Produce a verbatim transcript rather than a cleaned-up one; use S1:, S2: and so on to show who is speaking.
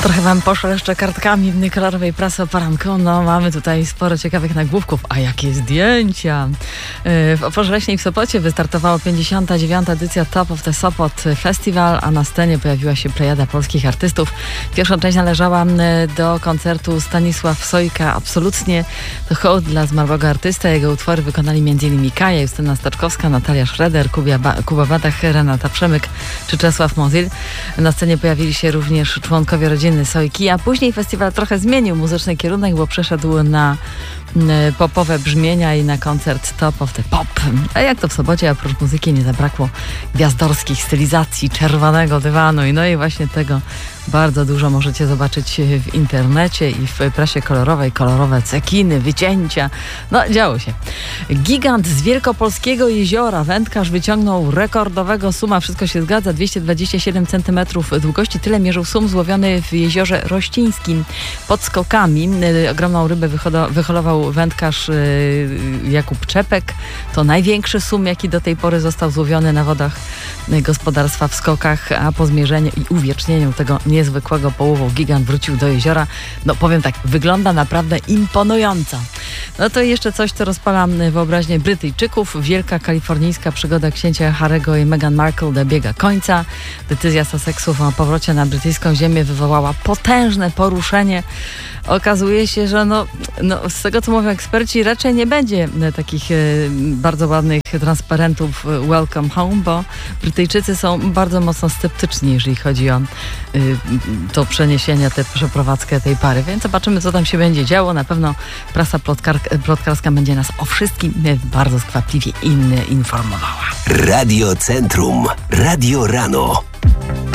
S1: Trochę wam poszleszczę kartkami kolorowej prasy o poranku. No, mamy tutaj sporo ciekawych nagłówków. A jakie zdjęcia! W Oporze Leśnej w Sopocie wystartowała pięćdziesiąta dziewiąta edycja Top of the Sopot Festival, a na scenie pojawiła się plejada polskich artystów. Pierwsza część należała do koncertu Stanisław Sojka. Absolutnie to hołd dla zmarłego artysta. Jego utwory wykonali m.in. Kaja, Justyna Staczkowska, Natalia Schroeder, Kuba, ba- Kuba Badach, Renata Przemyk czy Czesław Mozil. Na scenie pojawili się również członkowie rodziny Sojki, a później festiwal trochę zmienił muzyczny kierunek, bo przeszedł na popowe brzmienia i na koncert Top of the Pop. A jak to w Sopocie, oprócz muzyki nie zabrakło gwiazdorskich stylizacji, czerwonego dywanu i no i właśnie tego bardzo dużo możecie zobaczyć w internecie i w prasie kolorowej. Kolorowe cekiny, wycięcia. No, działo się. Gigant z Wielkopolskiego jeziora. Wędkarz wyciągnął rekordowego suma. Wszystko się zgadza. dwieście dwadzieścia siedem centymetrów długości. Tyle mierzył sum złowiony w jeziorze Rościńskim. Pod skokami ogromną rybę wyholował wędkarz Jakub Czepek. To największy sum, jaki do tej pory został złowiony na wodach gospodarstwa w skokach, a po zmierzeniu i uwiecznieniu tego niezwykłego połowu gigant wrócił do jeziora. No powiem tak, wygląda naprawdę imponująco. No to jeszcze coś, co rozpala wyobraźnię Brytyjczyków. Wielka kalifornijska przygoda księcia Harry'ego i Meghan Markle dobiega końca. Decyzja Sussexów o powrocie na brytyjską ziemię wywołała potężne poruszenie. Okazuje się, że no, no, z tego, co mówią eksperci, raczej nie będzie takich e, bardzo ładnych transparentów Welcome Home, bo Brytyjczycy są bardzo mocno sceptyczni, jeżeli chodzi o e, to przeniesienie, tę przeprowadzkę tej pary. Więc zobaczymy, co tam się będzie działo. Na pewno prasa plotkar- plotkarska będzie nas o wszystkim bardzo skwapliwie in, informowała.
S2: Radio Centrum. Radio Rano.